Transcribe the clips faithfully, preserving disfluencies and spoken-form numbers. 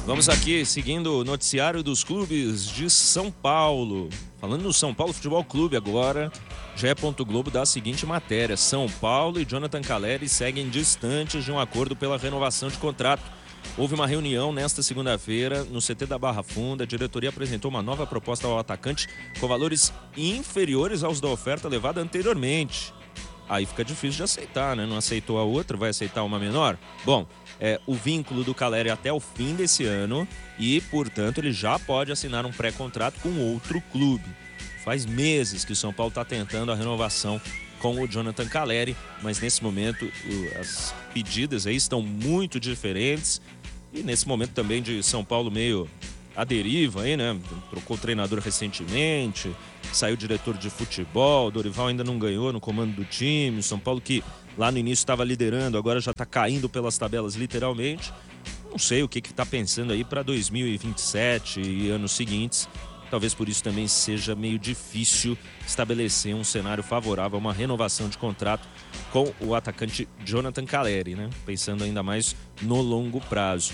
Vamos aqui seguindo o noticiário dos clubes de São Paulo. Falando no São Paulo Futebol Clube agora, G E. Globo dá a seguinte matéria: São Paulo e Jonathan Calleri seguem distantes de um acordo pela renovação de contrato. Houve uma reunião nesta segunda-feira no C T da Barra Funda. A diretoria apresentou uma nova proposta ao atacante com valores inferiores aos da oferta levada anteriormente. Aí fica difícil de aceitar, né? Não aceitou a outra, vai aceitar uma menor? Bom, é, o vínculo do Calleri até o fim desse ano e, portanto, ele já pode assinar um pré-contrato com outro clube. Faz meses que o São Paulo está tentando a renovação com o Jonathan Calleri, mas nesse momento as pedidas aí estão muito diferentes e nesse momento também de São Paulo meio à deriva aí, né? Trocou o treinador recentemente, saiu o diretor de futebol, Dorival ainda não ganhou no comando do time, o São Paulo que lá no início estava liderando, agora já está caindo pelas tabelas literalmente. Não sei o que está pensando aí para dois mil e vinte e sete e anos seguintes. Talvez por isso também seja meio difícil estabelecer um cenário favorável a uma renovação de contrato com o atacante Jonathan Calleri, né? Pensando ainda mais no longo prazo.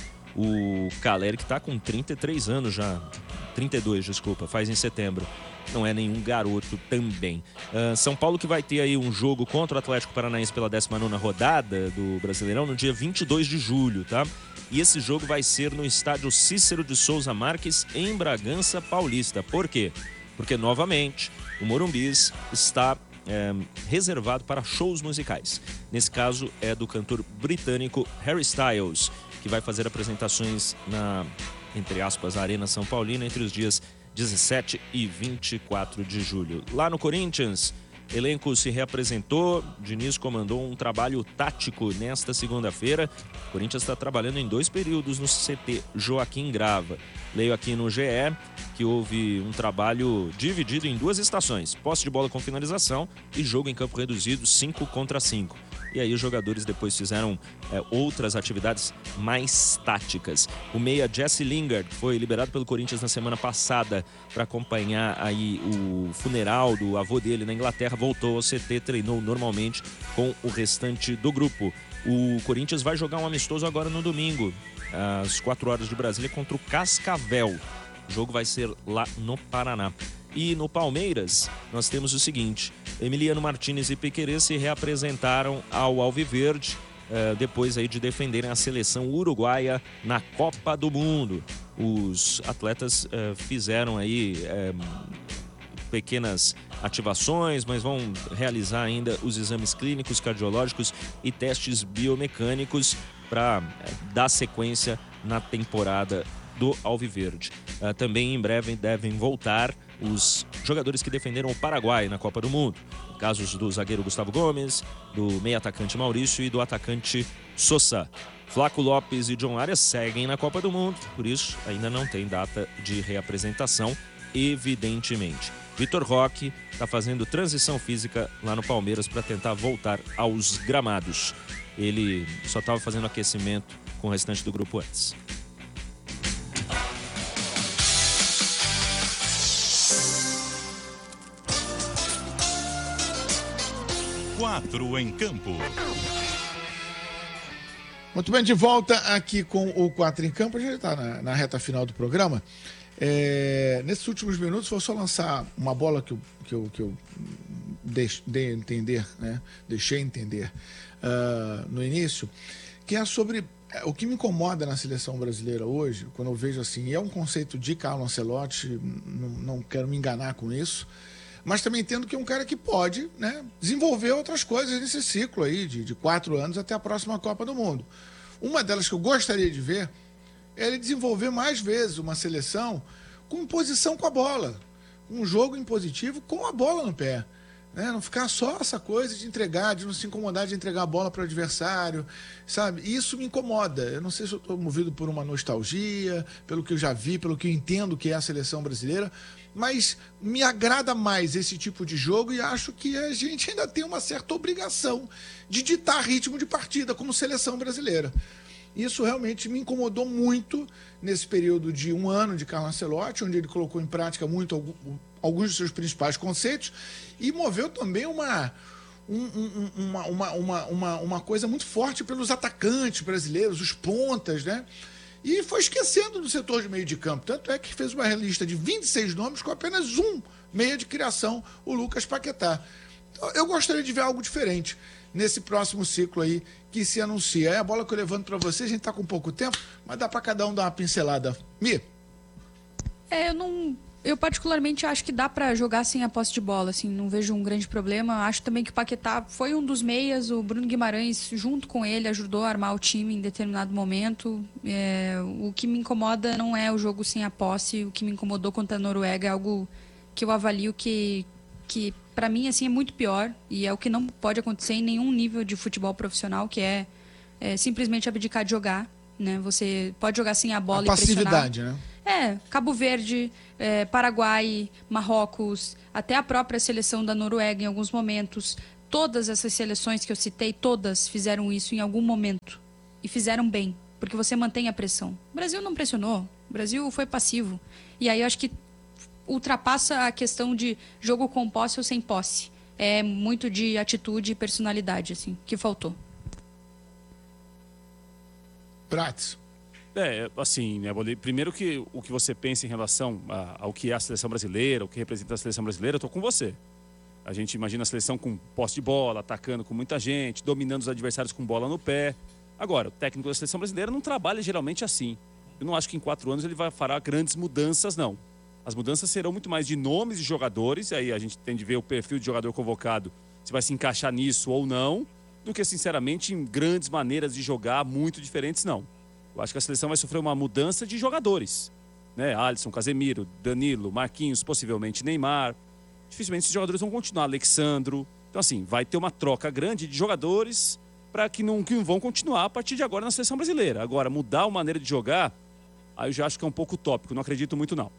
O Calleri que está com trinta e três anos já, trinta e dois, desculpa, faz em setembro. Não é nenhum garoto também. Uh, São Paulo que vai ter aí um jogo contra o Atlético Paranaense pela décima nona rodada do Brasileirão no dia vinte e dois de julho, tá? E esse jogo vai ser no estádio Cícero de Souza Marques, em Bragança Paulista. Por quê? Porque, novamente, o Morumbis está é, reservado para shows musicais. Nesse caso, é do cantor britânico Harry Styles, que vai fazer apresentações na, entre aspas, Arena São Paulina entre os dias dezessete e vinte e quatro de julho. Lá no Corinthians, elenco se reapresentou, Diniz comandou um trabalho tático nesta segunda-feira. O Corinthians está trabalhando em dois períodos no C T Joaquim Grava. Leio aqui no G E que houve um trabalho dividido em duas estações: posse de bola com finalização e jogo em campo reduzido cinco contra cinco. E aí os jogadores depois fizeram é, outras atividades mais táticas. O meia Jesse Lingard foi liberado pelo Corinthians na semana passada para acompanhar aí o funeral do avô dele na Inglaterra. Voltou ao C T, treinou normalmente com o restante do grupo. O Corinthians vai jogar um amistoso agora no domingo, às quatro horas de Brasília, contra o Cascavel. O jogo vai ser lá no Paraná. E no Palmeiras, nós temos o seguinte: Emiliano Martínez e Piquerez se reapresentaram ao Alviverde, eh, depois aí de defenderem a seleção uruguaia na Copa do Mundo. Os atletas eh, fizeram aí eh, pequenas ativações, mas vão realizar ainda os exames clínicos, cardiológicos e testes biomecânicos para eh, dar sequência na temporada do Alviverde. Uh, também em breve devem voltar os jogadores que defenderam o Paraguai na Copa do Mundo. Casos do zagueiro Gustavo Gomes, do meio-atacante Maurício e do atacante Sosa. Flaco Lopes e John Arias seguem na Copa do Mundo, por isso ainda não tem data de reapresentação, evidentemente. Vitor Roque está fazendo transição física lá no Palmeiras para tentar voltar aos gramados. Ele só estava fazendo aquecimento com o restante do grupo antes. Quatro em campo. Muito bem, de volta aqui com o Quatro em Campo. A gente está na, na reta final do programa. É, nesses últimos minutos, vou só lançar uma bola que eu, que eu, que eu deix, dei a entender, né? deixei entender uh, no início, que é sobre o que me incomoda na seleção brasileira hoje, quando eu vejo assim, e é um conceito de Carlo Ancelotti, não, não quero me enganar com isso, mas também entendo que é um cara que pode, né, desenvolver outras coisas nesse ciclo aí de, de quatro anos até a próxima Copa do Mundo. Uma delas que eu gostaria de ver é ele desenvolver mais vezes uma seleção com posição com a bola, um jogo impositivo com a bola no pé. Né? Não ficar só essa coisa de entregar, de não se incomodar de entregar a bola para o adversário, sabe? Isso me incomoda. Eu não sei se eu estou movido por uma nostalgia, pelo que eu já vi, pelo que eu entendo que é a seleção brasileira, mas me agrada mais esse tipo de jogo e acho que a gente ainda tem uma certa obrigação de ditar ritmo de partida como seleção brasileira. Isso realmente me incomodou muito nesse período de um ano de Carlo Ancelotti, onde ele colocou em prática muito alguns dos seus principais conceitos e moveu também uma, um, uma, uma, uma, uma, uma coisa muito forte pelos atacantes brasileiros, os pontas, né? E foi esquecendo do setor de meio de campo. Tanto é que fez uma lista de vinte e seis nomes com apenas um meia de criação, o Lucas Paquetá. Então, eu gostaria de ver algo diferente nesse próximo ciclo aí que se anuncia. É a bola que eu levanto para você, a gente está com pouco tempo, mas dá para cada um dar uma pincelada. Mi? É, eu não... Eu particularmente acho que dá para jogar sem a posse de bola, assim, não vejo um grande problema. Acho também que o Paquetá foi um dos meias, o Bruno Guimarães, junto com ele, ajudou a armar o time em determinado momento. É, o que me incomoda não é o jogo sem a posse, o que me incomodou contra a Noruega é algo que eu avalio que, que para mim, assim, é muito pior, e é o que não pode acontecer em nenhum nível de futebol profissional, que é, é simplesmente abdicar de jogar, né? Você pode jogar sem a bola a passividade, e pressionar. Né? É, Cabo Verde, é, Paraguai, Marrocos, até a própria seleção da Noruega em alguns momentos. Todas essas seleções que eu citei, todas fizeram isso em algum momento. E fizeram bem, porque você mantém a pressão. O Brasil não pressionou, o Brasil foi passivo. E aí eu acho que ultrapassa a questão de jogo com posse ou sem posse. É muito de atitude e personalidade, assim, que faltou. Prates. É, assim, né, primeiro que o que você pensa em relação a, ao que é a seleção brasileira, o que representa a seleção brasileira, eu tô com você. A gente imagina a seleção com posse de bola, atacando com muita gente, dominando os adversários com bola no pé. Agora, o técnico da seleção brasileira não trabalha geralmente assim. Eu não acho que em quatro anos ele vai fará grandes mudanças, não. As mudanças serão muito mais de nomes de jogadores, e aí a gente tem de ver o perfil de jogador convocado, se vai se encaixar nisso ou não, do que, sinceramente, em grandes maneiras de jogar muito diferentes, não. Eu acho que a seleção vai sofrer uma mudança de jogadores, né? Alisson, Casemiro, Danilo, Marquinhos, possivelmente Neymar. Dificilmente esses jogadores vão continuar, Alexandro. Então, assim, vai ter uma troca grande de jogadores para que não, que não vão continuar a partir de agora na seleção brasileira. Agora, mudar a maneira de jogar, aí eu já acho que é um pouco utópico, não acredito muito, não.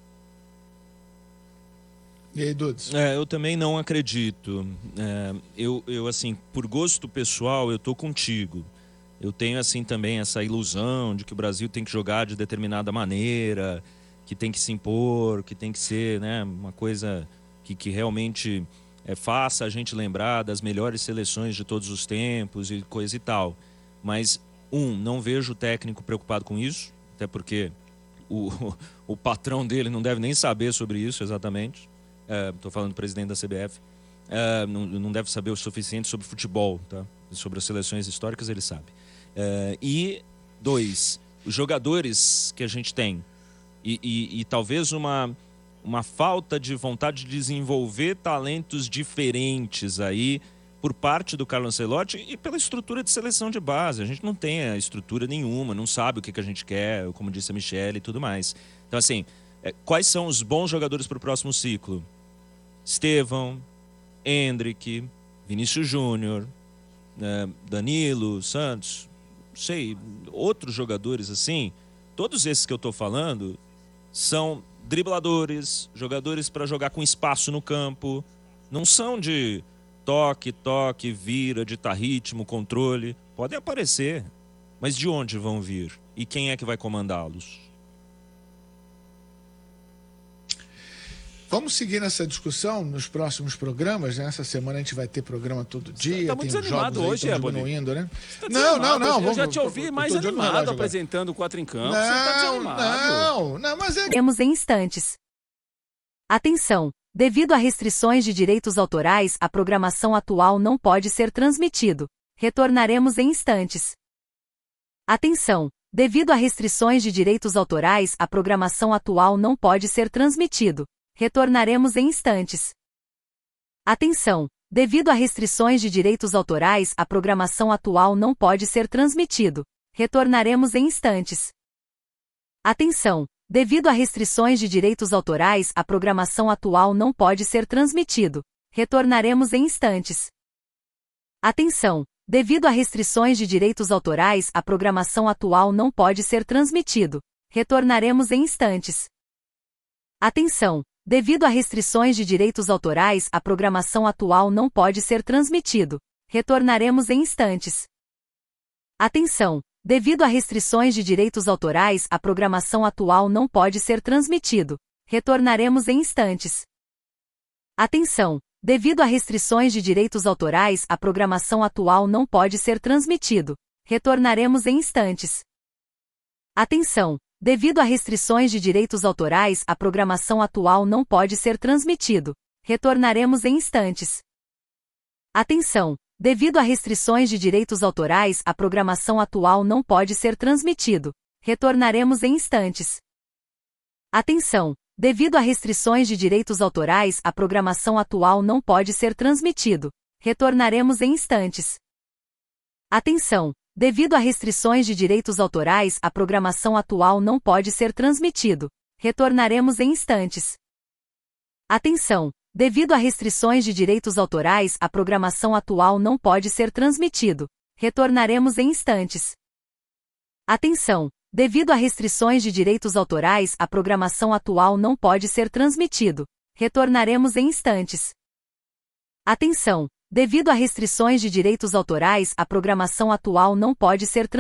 E aí, Dudes? É, eu também não acredito. É, eu, eu, assim, por gosto pessoal, eu tô contigo. Eu tenho, assim, também essa ilusão de que o Brasil tem que jogar de determinada maneira, que tem que se impor, que tem que ser, né, uma coisa que, que realmente é, faça a gente lembrar das melhores seleções de todos os tempos e coisa e tal. Mas, um, não vejo o técnico preocupado com isso, até porque o, o patrão dele não deve nem saber sobre isso exatamente. Estou é, falando do presidente da C B F. É, não, não deve saber o suficiente sobre futebol, tá? Sobre as seleções históricas ele sabe. Uh, e, dois, os jogadores que a gente tem e, e, e talvez uma, uma falta de vontade de desenvolver talentos diferentes aí por parte do Carlo Ancelotti e pela estrutura de seleção de base. A gente não tem a estrutura nenhuma, não sabe o que, que a gente quer, como disse a Michele e tudo mais. Então, assim, é, quais são os bons jogadores para o próximo ciclo? Estevão, Endrick, Vinícius Júnior, é, Danilo, Santos... sei, outros jogadores assim, todos esses que eu tô falando são dribladores, jogadores para jogar com espaço no campo, não são de toque, toque, vira, ditar ritmo, controle. Podem aparecer, mas de onde vão vir? E quem é que vai comandá-los? Vamos seguir nessa discussão nos próximos programas, né? Essa semana a gente vai ter programa todo dia. Tá muito tem desanimado jogos hoje, aí, diminuindo, né? Tá não, não, não. Eu vamos, já te ouvi mais animado apresentando o Quatro em Campo. Não, Você tá desanimado. Não, não, mas é... Temos em instantes. Atenção! Devido a restrições de direitos autorais, a programação atual não pode ser transmitido. Retornaremos em instantes. Atenção! Devido a restrições de direitos autorais, a programação atual não pode ser transmitido. Retornaremos em instantes. Atenção! Devido a restrições de direitos autorais, a programação atual não pode ser transmitido. Retornaremos em instantes. Atenção! Devido a restrições de direitos autorais, a programação atual não pode ser transmitido. Retornaremos em instantes. Atenção! Devido a restrições de direitos autorais, a programação atual não pode ser transmitido. Retornaremos em instantes. Atenção! Devido a restrições de direitos autorais, a programação atual não pode ser transmitido. Retornaremos em instantes. Atenção! Devido a restrições de direitos autorais, a programação atual não pode ser transmitido. Retornaremos em instantes. Atenção! Devido a restrições de direitos autorais, a programação atual não pode ser transmitido. Retornaremos em instantes. Atenção! Devido a restrições de direitos autorais, a programação atual não pode ser transmitido. Retornaremos em instantes. Atenção! Devido a restrições de direitos autorais, a programação atual não pode ser transmitido. Retornaremos em instantes. Atenção! Devido a restrições de direitos autorais, a programação atual não pode ser transmitido. Retornaremos em instantes. Atenção! Devido a restrições de direitos autorais, a programação atual não pode ser transmitido. Retornaremos em instantes. Atenção! Devido a restrições de direitos autorais, a programação atual não pode ser transmitido. Retornaremos em instantes. Atenção! Devido a restrições de direitos autorais, a programação atual não pode ser transmitido. Retornaremos em instantes. Atenção! Devido a restrições de direitos autorais, a programação atual não pode ser transmitida.